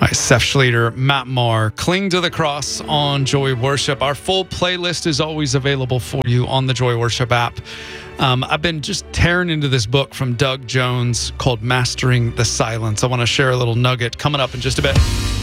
All right, Seth Schlueter, Matt Maher, Cling to the Cross on Joy Worship. Our full playlist is always available for you on the Joy Worship app. I've been just tearing into this book from Doug Jones called Mastering the Silence. I want to share a little nugget coming up in just a bit.